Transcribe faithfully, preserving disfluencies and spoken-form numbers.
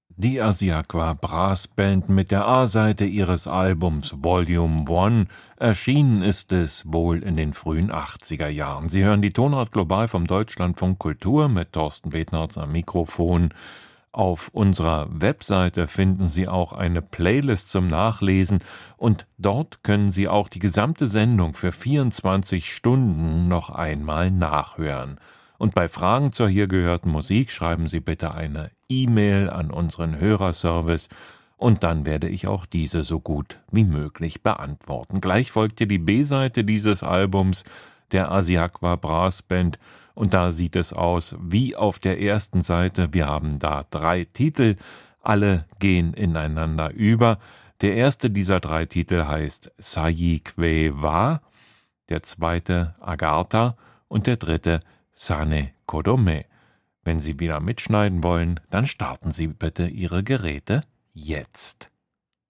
Die Asiakwa Brass Band mit der A-Seite ihres Albums Volume One. Erschienen ist es wohl in den frühen achtziger Jahren. Sie hören die Tonart Global vom Deutschlandfunk Kultur mit Thorsten Betnarz am Mikrofon. Auf unserer Webseite finden Sie auch eine Playlist zum Nachlesen und dort können Sie auch die gesamte Sendung für vierundzwanzig Stunden noch einmal nachhören. Und bei Fragen zur hier gehörten Musik schreiben Sie bitte eine E-Mail an unseren Hörerservice und dann werde ich auch diese so gut wie möglich beantworten. Gleich folgte die B-Seite dieses Albums der Asiakwa Brass Band und da sieht es aus wie auf der ersten Seite. Wir haben da drei Titel, alle gehen ineinander über. Der erste dieser drei Titel heißt Sayikwe Wa, der zweite Agartha und der dritte Sane Kodome. Wenn Sie wieder mitschneiden wollen, dann starten Sie bitte Ihre Geräte jetzt.